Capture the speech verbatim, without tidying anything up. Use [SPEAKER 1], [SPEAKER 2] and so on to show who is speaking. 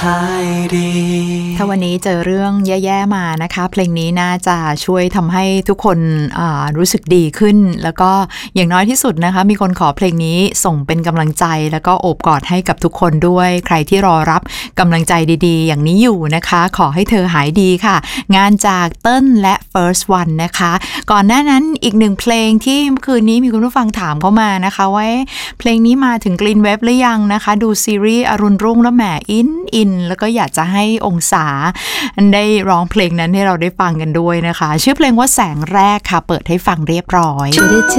[SPEAKER 1] ถ้าวันนี้เจอเรื่องแย่ๆมานะคะเพลงนี้น่าจะช่วยทำให้ทุกคนรู้สึกดีขึ้นแล้วก็อย่างน้อยที่สุดนะคะมีคนขอเพลงนี้ส่งเป็นกำลังใจแล้วก็โอบกอดให้กับทุกคนด้วยใครที่รอรับกำลังใจดีๆอย่างนี้อยู่นะคะขอให้เธอหายดีค่ะงานจากเติ้ลและ First One นะคะก่อนหน้านั้นอีกหนึ่งเพลงที่เมื่อคืนนี้มีคุณผู้ฟังถามเข้ามานะคะว่าเพลงนี้มาถึง Green Wave หรือยังนะคะดูซีรีส์อรุณรุ่งแล้วแหมอินอินแล้วก็อยากจะให้องศาได้ร้องเพลงนั้นให้เราได้ฟังกันด้วยนะคะชื่อเพลงว่าแสงแรกค่ะเปิดให้ฟังเรียบร้อย